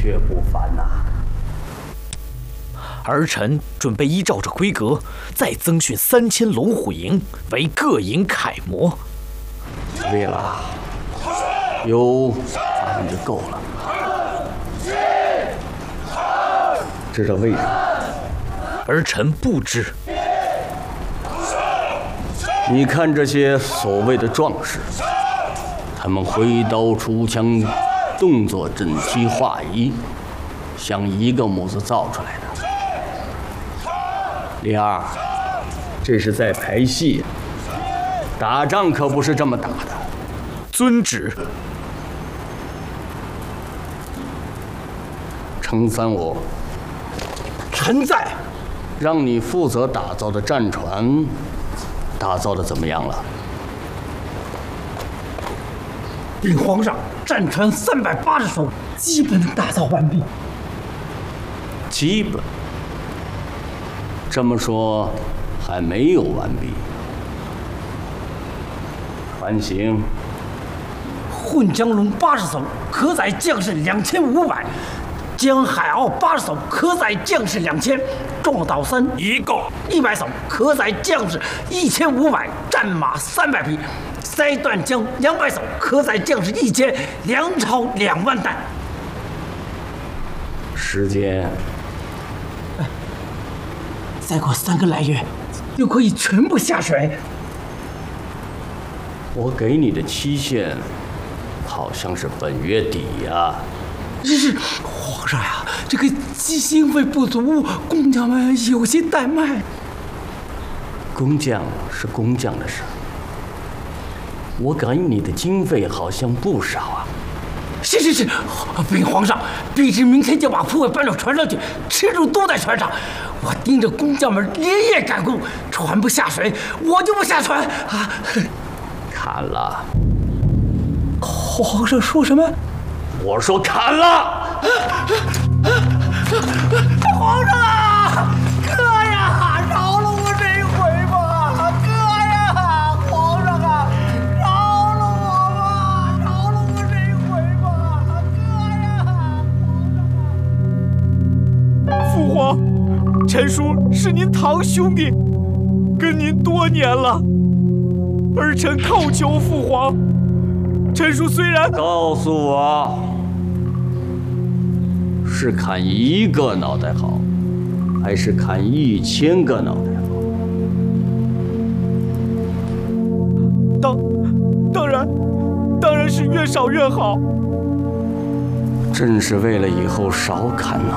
确不凡呐。 儿臣准备依照着规格，再增训3000龙虎营为各营楷模。 对了，有咱们就够了。知道为什么？ 儿臣不知。 你看这些所谓的壮士，他们挥刀出枪，动作整齐划一，像一个模子造出来的。李二，这是在排戏，打仗可不是这么打的。 遵旨。 程三我， 臣在。 让你负责打造的战船，打造的怎么样了？ 禀皇上，战船380艘，基本打造完毕。 基本。这么说，还没有完毕。船型， 混江龙80艘，可载将士2500；江海傲80艘，可载将士2000；撞岛3一共100艘，可载将士1500；战马300匹；塞断江200艘，可载将士1000；粮草2万担。 时间。 再过3个来月，就可以全部下水。 我给你的期限，好像是本月底呀。 是皇上呀，这个经费不足，工匠们有些怠慢。 工匠是工匠的事，我给你的经费好像不少啊。 是，禀皇上，卑职明天就把铺位搬到船上去，吃住都在船上。我盯着工匠们连夜赶工，船不下水，我就不下船啊！ 砍了！ 皇上说什么？ 我说砍了！ 皇上啊，哥呀，饶了我这一回吧！哥呀，皇上啊，饶了我吧，饶了我这一回吧！哥呀，皇上啊！ 父皇，陈叔是您堂兄弟，跟您多年了，儿臣叩求父皇。陈叔虽然…… 告诉我，是砍1个脑袋好，还是砍1000个脑袋好？ 当然是越少越好。 正是为了以后少砍脑